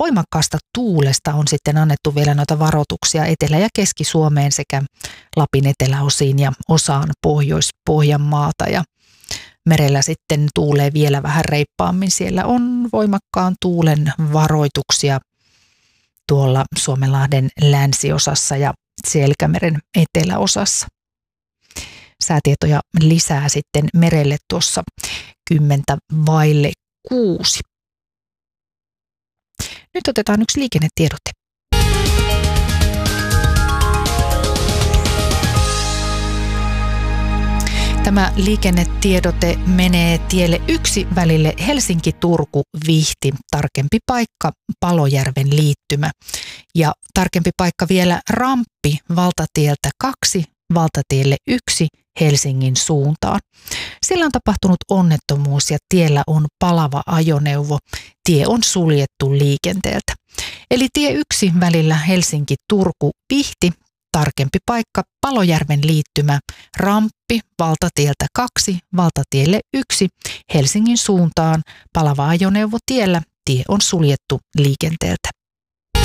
voimakkaasta tuulesta on sitten annettu vielä noita varoituksia Etelä- ja Keski-Suomeen sekä Lapin eteläosiin ja osaan Pohjois-Pohjanmaata. Ja merellä sitten tuulee vielä vähän reippaammin. Siellä on voimakkaan tuulen varoituksia tuolla Suomenlahden länsiosassa ja Selkämeren eteläosassa. Säätietoja lisää sitten merelle tuossa 5:10. Nyt otetaan yksi liikennetiedote. Tämä liikennetiedote menee tielle 1 välille Helsinki-Turku-Vihti, tarkempi paikka Palojärven liittymä. Ja tarkempi paikka vielä ramppi valtatieltä 2 valtatielle 1 Helsingin suuntaan. Siellä on tapahtunut onnettomuus ja tiellä on palava ajoneuvo. Tie on suljettu liikenteeltä. Eli tie 1 välillä Helsinki-Turku-Vihti, tarkempi paikka Palojärven liittymä, ramppi valtatieltä 2 valtatielle 1 Helsingin suuntaan, palava ajoneuvo tiellä, tie on suljettu liikenteeltä.